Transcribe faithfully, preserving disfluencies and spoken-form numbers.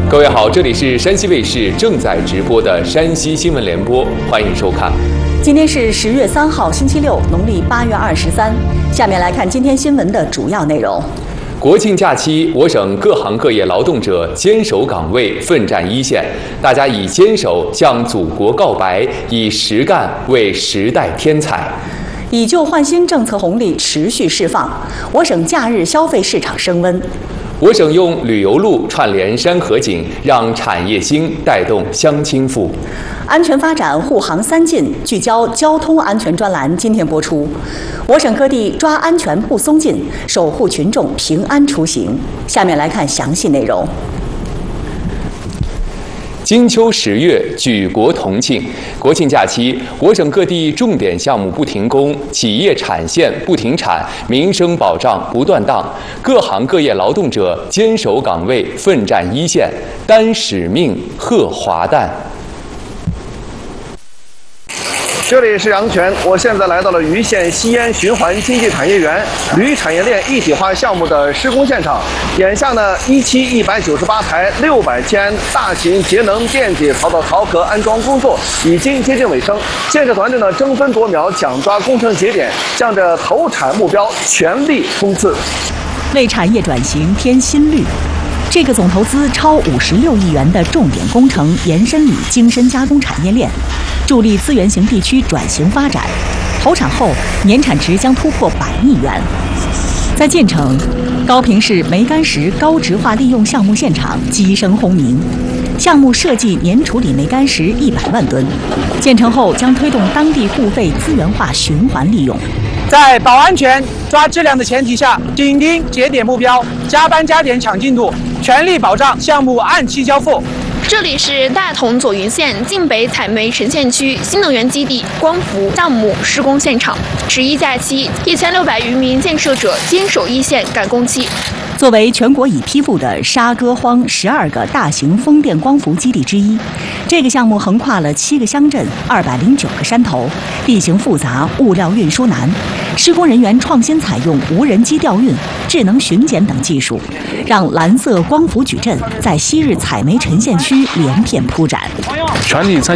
各位好，这里是山西卫视正在直播的山西新闻联播，欢迎收看。 今天是十月三号，星期六，农历八月二十三。下面来看今天新闻的主要内容。 国庆假期，我省各行各业劳动者坚守岗位，奋战一线。大家以坚守向祖国告白，以实干为时代添彩。 以旧换新政策红利持续释放，我省假日消费市场升温。 我省用旅游路串联山河景，让产业兴带动乡亲富。 安全发展护航三进，聚焦交通安全专栏今天播出。我省各地抓安全不松劲，守护群众平安出行。下面来看详细内容。 金秋十月，举国同庆。国庆假期，我省各地重点项目不停工，企业产线不停产，民生保障不断当，各行各业劳动者坚守岗位，奋战一线，担使命，贺华诞。 这里是杨泉，我现在来到了盂县西烟循环经济产业园铝产业链一体化项目的施工现场。眼下呢，一期一百九十八台六百千大型节能电解槽的槽壳安装工作已经接近尾声，建设团队呢争分夺秒抢抓工程节点，向着投产目标全力冲刺。 为产业转型添新绿。这个总投资超五十六亿元的重点工程延伸铝精深加工产业链，助力资源型地区转型发展。投产后，年产值将突破百亿元。在建成，高平市煤矸石高值化利用项目现场机声轰鸣。项目设计年处理煤矸石一百万吨，建成后将推动当地固废资源化循环利用。 在保安全、抓质量的前提下，紧盯节点目标，加班加点抢进度，全力保障项目按期交付。 这里是大同左云县晋北采煤沉县区新能源基地光伏项目施工现场。十一假期，一千六百余名建设者坚守一线赶工期。 作为全国已批复的沙歌荒十二个大型风电光伏基地之一，这个项目横跨了七个乡镇、二百零九个山头，地形复杂，物料运输难。施工人员创新采用无人机调运、智能巡检等技术，让蓝色光伏矩阵在昔日采煤沉县区连片铺展。 全力参